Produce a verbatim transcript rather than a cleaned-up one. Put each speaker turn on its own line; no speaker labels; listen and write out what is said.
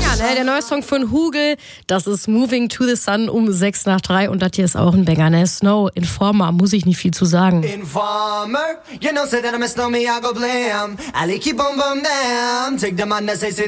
Ja, ne, der neue Song von Hugel, das ist Moving to the Sun um sechs nach drei und das hier ist auch ein Banger, ne? Snow, Informer, muss ich nicht viel zu sagen.
Informer, you know, say that I'm a snow, me, I go blam. I like keep on bum down. Take the man that say, say